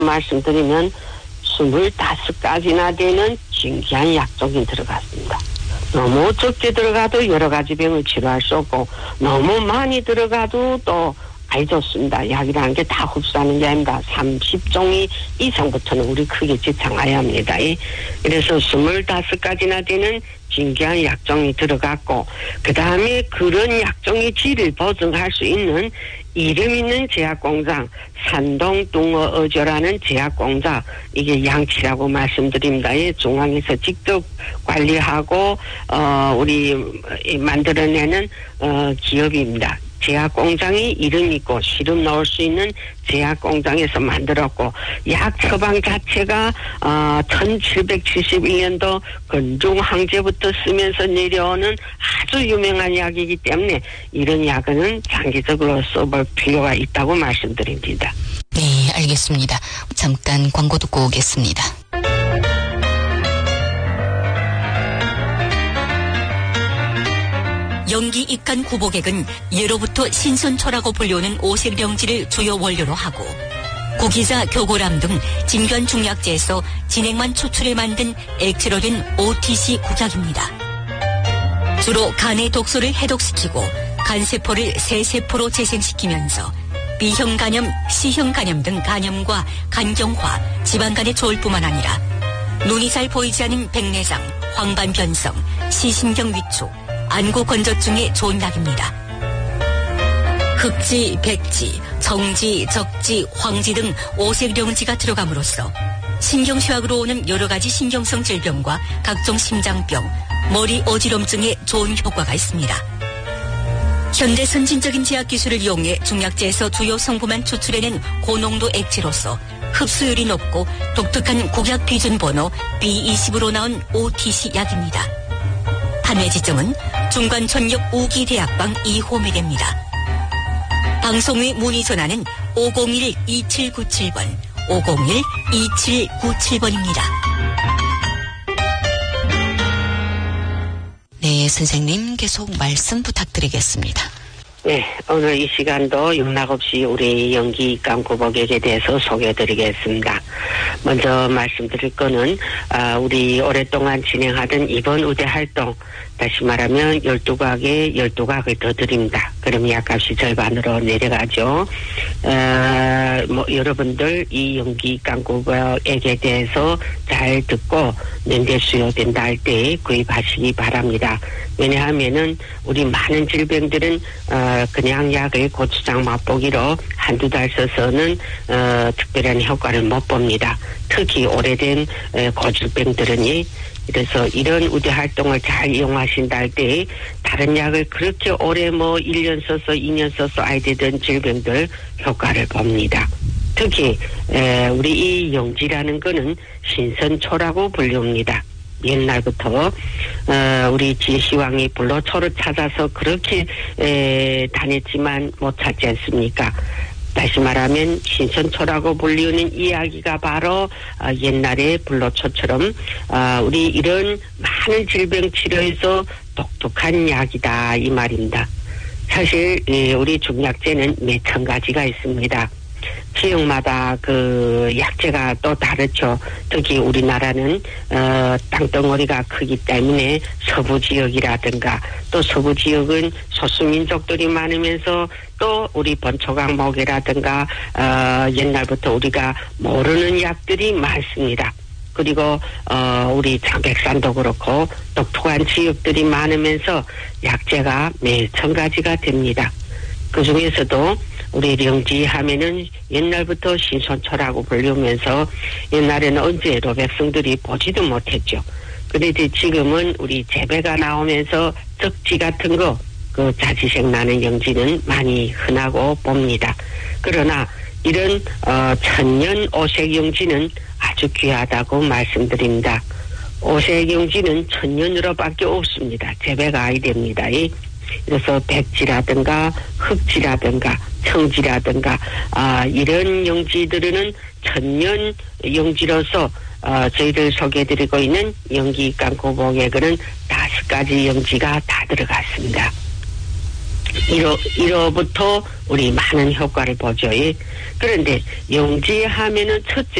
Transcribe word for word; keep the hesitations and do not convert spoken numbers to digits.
말씀드리면 스물다섯 가지나 되는 진귀한 약종이 들어갔습니다. 너무 적게 들어가도 여러 가지 병을 치료할 수 없고 너무 많이 들어가도 또 아이 좋습니다. 약이라는 게 다 흡수하는 게 아닙니다. 삼십 종이 이상부터는 우리 크게 지창해야 합니다. 그래서 스물다섯 가지나 되는 진귀한 약종이 들어갔고 그 다음에 그런 약종의 질을 보증할 수 있는 이름 있는 제약공장 산동 뚱어 어조라는 제약공장 이게 양치라고 말씀드립니다. 예, 중앙에서 직접 관리하고 어 우리 만들어내는 어 기업입니다. 제약공장이 이름 있고 시름 넣을 수 있는 제약공장에서 만들었고 약 처방 자체가 어, 천칠백칠십일 년도 건중 황제부터 쓰면서 내려오는 아주 유명한 약이기 때문에 이런 약은 장기적으로 써볼 필요가 있다고 말씀드립니다. 네, 알겠습니다. 잠깐 광고 듣고 오겠습니다. 연기 입간 구복액은 예로부터 신선초라고 불리우는 오색령지를 주요 원료로 하고 구기자, 교고람 등 진귀한 중약제에서 진액만 추출해 만든 액체로 된 오티씨 국약입니다. 주로 간의 독소를 해독시키고 간세포를 새세포로 재생시키면서 B형 간염, C형 간염 등 간염과 간경화, 지방간에 좋을 뿐만 아니라 눈이 잘 보이지 않는 백내장, 황반변성, 시신경 위축, 안구 건조증에 좋은 약입니다. 흑지, 백지, 정지, 적지, 황지 등 오색령지가 들어감으로써 신경쇠약으로 오는 여러 가지 신경성 질병과 각종 심장병, 머리 어지럼증에 좋은 효과가 있습니다. 현대 선진적인 제약 기술을 이용해 중약제에서 주요 성분만 추출해낸 고농도 액체로서 흡수율이 높고 독특한 국약 비준 번호 비 이십으로 나온 오티씨 약입니다. 판매 지점은 중관천역 우기대학방 이 호매대입니다. 방송 후 문의 전화는 오공일 이칠구칠 번, 오공일 이칠구칠 번입니다. 네, 선생님 계속 말씀 부탁드리겠습니다. 네, 오늘 이 시간도 용납없이 우리 연기 입간 구복액에 대해서 소개해드리겠습니다. 먼저 말씀드릴 거는 아, 우리 오랫동안 진행하던 이번 의대 활동 다시 말하면 열두 각에 열두 각을 더 드립니다. 그럼 약값이 절반으로 내려가죠. 어, 뭐 여러분들 이 연기 입간 구복액에 대해서 잘 듣고 연대 수요된다 할 때 구입하시기 바랍니다. 왜냐하면은 우리 많은 질병들은 어, 그냥 약을 고추장 맛보기로 한두 달 써서는 어, 특별한 효과를 못 봅니다. 특히 오래된 에, 고질병들은 그래서 이런 의대 활동을 잘 이용하신다 할 때 다른 약을 그렇게 오래 뭐 일 년 써서 이 년 써서 아이 되던 질병들 효과를 봅니다. 특히 에, 우리 이 용지라는 거는 신선초라고 불립니다. 옛날부터 어, 우리 지시왕이 불로초를 찾아서 그렇게 에, 다녔지만 못 찾지 않습니까? 다시 말하면 신선초라고 불리우는 이야기가 바로 어, 옛날에 불로초처럼 어, 우리 이런 많은 질병 치료에서 독특한 약이다 이 말입니다. 사실 에, 우리 중약제는 몇천 가지가 있습니다. 지역마다 그 약재가 또 다르죠. 특히 우리나라는 어, 땅덩어리가 크기 때문에 서부 지역이라든가 또 서부 지역은 소수민족들이 많으면서 또 우리 번초강목이라든가 어, 옛날부터 우리가 모르는 약들이 많습니다. 그리고 어, 우리 장백산도 그렇고 독특한 지역들이 많으면서 약재가 몇천 가지가 됩니다. 그 중에서도 우리 령지 하면은 옛날부터 신선초라고 불리면서 옛날에는 언제로 백성들이 보지도 못했죠. 그런데 지금은 우리 재배가 나오면서 적지 같은 거, 그 자지색 나는 영지는 많이 흔하고 봅니다. 그러나 이런 어, 천년 오색 영지는 아주 귀하다고 말씀드립니다. 오색 영지는 천년으로밖에 없습니다. 재배가 아이 됩니다. 그래서 백지라든가 흑지라든가 청지라든가 아, 이런 영지들은 천년 영지로서 어, 저희들 소개해드리고 있는 연기 입간 구복액은 다섯 가지 영지가 다 들어갔습니다. 이로, 이로부터 우리 많은 효과를 보죠. 예. 그런데 영지하면은 첫째